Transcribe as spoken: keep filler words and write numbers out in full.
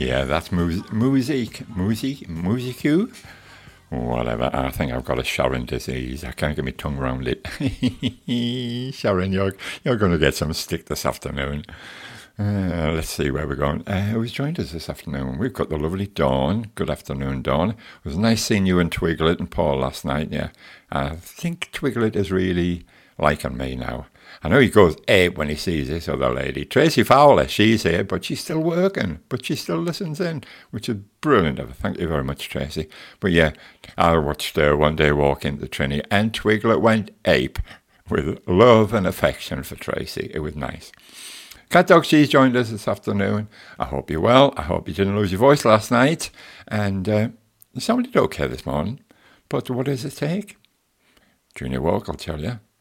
Yeah, that's music, music, music, musicu. Whatever. I think I've got a Sharon disease. I can't get my tongue around it. Sharon, you're, you're going to get some stick this afternoon. Uh, let's see where we're going. Uh, who's joined us this afternoon? We've got the lovely Dawn. Good afternoon, Dawn. It was nice seeing you and Twiglet and Paul last night. Yeah, I think Twiglet is really liking me now. I know he goes ape when he sees this other lady. Tracy Fowler, she's here, but she's still working. But she still listens in, which is brilliant of her. Thank you very much, Tracy. But yeah, I watched her one day walk into Trinity, and Twiglet went ape with love and affection for Tracy. It was nice. Cat Dog, she's joined us this afternoon. I hope you're well. I hope you didn't lose your voice last night. And uh, you sounded okay this morning. But what does it take? Junior Walk, I'll tell you.